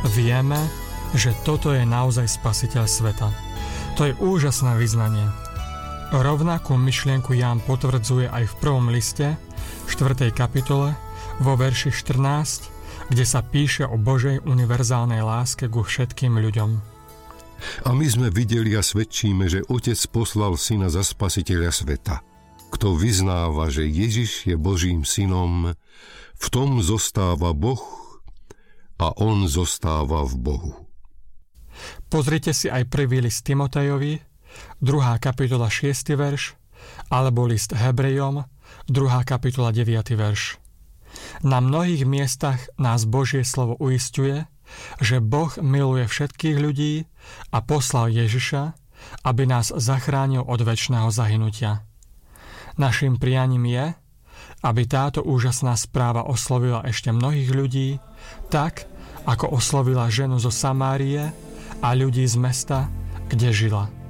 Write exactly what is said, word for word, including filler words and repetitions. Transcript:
Vieme, že toto je naozaj spasiteľ sveta. To je úžasné vyznanie. Rovnakú myšlienku Ján potvrdzuje aj v prvom liste, štvrtej kapitole, vo verši štrnásť, kde sa píše o Božej univerzálnej láske ku všetkým ľuďom. A my sme videli a svedčíme, že Otec poslal Syna za spasiteľa sveta. Kto vyznáva, že Ježiš je Božím synom, v tom zostáva Boh a on zostáva v Bohu. Pozrite si aj prvý list Timotejovi, druhá kapitola šiesty verš, alebo list Hebrejom, druhá kapitola deviaty verš. Na mnohých miestach nás Božie slovo uisťuje, že Boh miluje všetkých ľudí a poslal Ježiša, aby nás zachránil od večného zahynutia. Naším prianím je, aby táto úžasná správa oslovila ešte mnohých ľudí, tak, ako oslovila ženu zo Samárie a ľudí z mesta, kde žila.